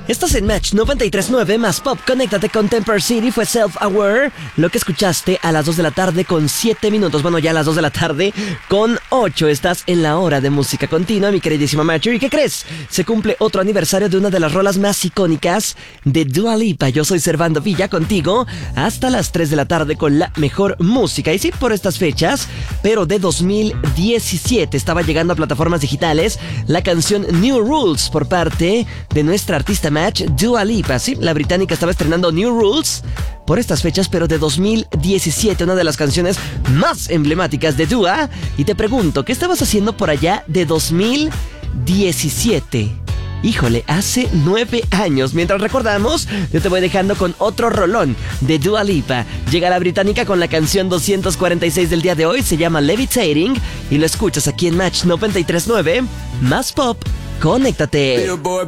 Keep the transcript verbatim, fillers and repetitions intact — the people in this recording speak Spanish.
Estás en Match noventa y tres punto nueve más Pop. Conéctate con Temper City. Fue Self Aware. Lo que escuchaste a las dos de la tarde con siete minutos. Bueno, ya a las dos de la tarde con ocho. Estás en la hora de música continua, mi queridísima Matcher. ¿Y qué crees? Se cumple otro aniversario de una de las rolas más icónicas de Dua Lipa. Yo soy Servando Villa contigo hasta las tres de la tarde con la mejor música. Y sí, por estas fechas, pero de dos mil diecisiete estaba llegando a plataformas digitales la canción New Rules por parte de nuestra artista Match, Dua Lipa. Sí, la británica estaba estrenando New Rules por estas fechas, pero de dos mil diecisiete, una de las canciones más emblemáticas de Dua. Y te pregunto, ¿qué estabas haciendo por allá de dos mil diecisiete? Híjole, hace nueve años. Mientras recordamos, yo te voy dejando con otro rolón de Dua Lipa. Llega la británica con la canción doscientos cuarenta y seis del día de hoy. Se llama Levitating y lo escuchas aquí en Match noventa y tres punto nueve más Pop. Conéctate. Billboard